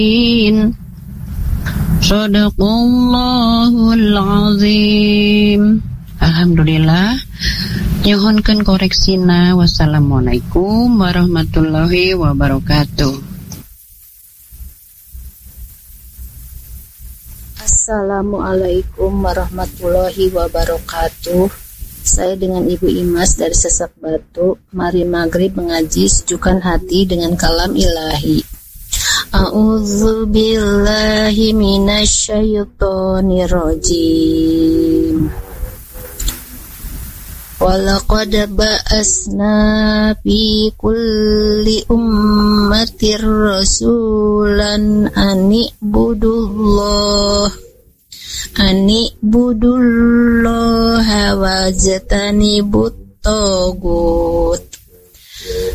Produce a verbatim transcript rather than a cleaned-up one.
Shadaqallahul azim. Alhamdulillah. Nyohonkeun koreksina. Wassalamualaikum warahmatullahi wabarakatuh. Assalamualaikum warahmatullahi wabarakatuh. Saya dengan Ibu Imas dari Sesak Batu. Mari maghrib mengaji sejukkan hati dengan kalam ilahi. A'udzu billahi minasyaitonir rajim. Walaqad ba'asna fi kulli ummatir rasulan ani budullah ani budullah wajtanibut tagut.